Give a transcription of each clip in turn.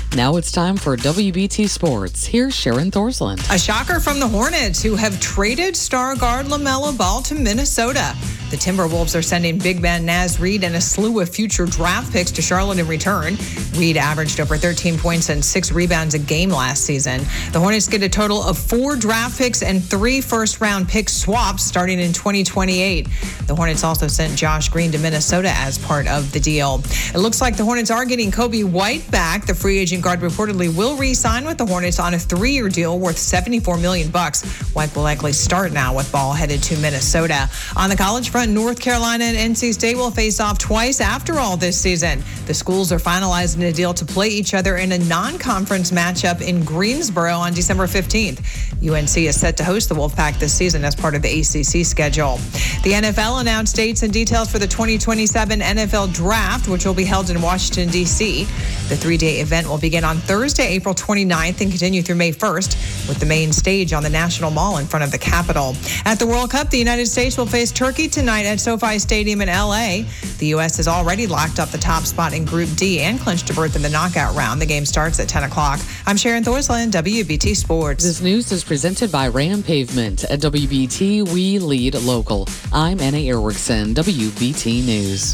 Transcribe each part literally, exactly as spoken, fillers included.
Now it's time for W B T Sports. Here's Sharon Thorsland. A shocker from the Hornets, who have traded star guard LaMelo Ball to Minnesota. The Timberwolves are sending big man Naz Reid and a slew of future draft picks to Charlotte in return. Reid averaged over thirteen points and six rebounds a game last season. The Hornets get a total of four draft picks and three first-round pick swaps starting in twenty twenty-eight. The Hornets also sent Josh Green to Minnesota as part of the deal. It looks like the Hornets are getting Kobe White back. The free agent guard reportedly will re-sign with the Hornets on a three-year deal worth seventy-four million bucks. White will likely start now with Ball headed to Minnesota. On the college front, North Carolina and N C State will face off twice after all this season. The schools are finalizing a deal to play each other in a non-conference matchup in Greensboro on December fifteenth. U N C is set to host the Wolfpack this season as part of the A C C schedule. The N F L announced dates and details for the twenty twenty-seven N F L Draft, which will be held in Washington, D C. The three-day event will begin on Thursday, April twenty-ninth, and continue through May first, with the main stage on the National Mall in front of the Capitol. At the World Cup, the United States will face Turkey tonight at SoFi Stadium in L A. The U S has already locked up the top spot in Group D and clinched a berth in the knockout round. The game starts at ten o'clock. I'm Sharon Thorsland, W B T Sports. This news is presented by Ram Pavement. At W B T, we lead local. I'm Anna Erickson, W B T News.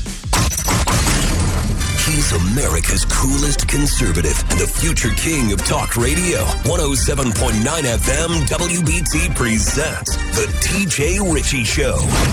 He's America's coolest conservative and the future king of talk radio. one oh seven point nine F M W B T presents The T J Ritchie Show.